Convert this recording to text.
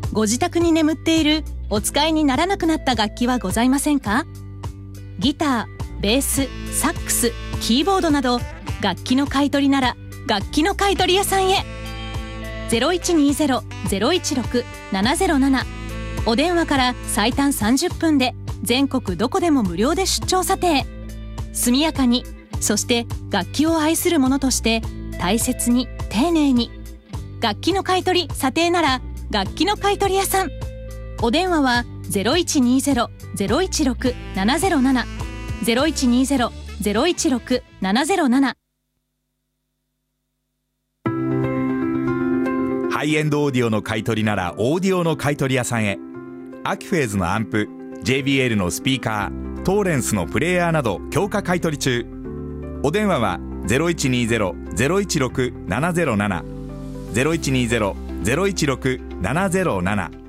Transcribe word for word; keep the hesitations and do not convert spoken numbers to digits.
ご自宅に眠っているお使いにならなくなった楽器はございませんか？ギター、ベース、サックス、キーボードなど楽器の買い取りなら楽器の買い取り屋さんへ。 ゼロいちにーゼロ ゼロいちろく ななゼロなな お電話から最短さんじゅっぷんで全国どこでも無料で出張査定。速やかに、そして楽器を愛する者として大切に丁寧に。楽器の買い取り査定なら楽器の買い取り屋さん。お電話は ゼロいちにーゼロ ゼロいちろく ななゼロなな ゼロいちにーゼロ ゼロいちろく ななゼロなな。 ハイエンドオーディオの買い取りならオーディオの買い取り屋さんへ。アキフェーズのアンプ、 ジェイビーエル のスピーカー、トーレンスのプレイヤーなど強化買い取り中。お電話は ゼロいちにーゼロ ゼロいちろく ななゼロなな ゼロいちにーゼロ ゼロいちろく ななゼロなな。